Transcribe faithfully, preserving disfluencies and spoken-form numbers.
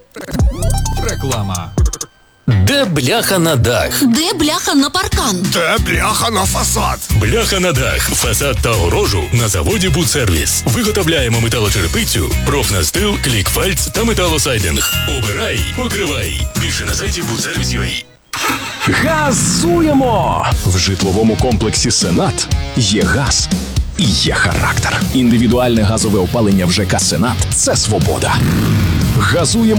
Реклама. Де бляха на дах? Де бляха на паркан? Де бляха на фасад? Бляха на дах, фасад та огорожу на заводі Будсервіс. Виготовляємо металочерепицю, профнастил, клікфальц та металосайдинг. Обирай, покривай. Більше на сайті будсервіс крапка ю а. Газуємо! В житловому комплексі «Сенат» є газ і є характер. Індивідуальне газове опалення в ЖК «Сенат» – це свобода. Газуємо!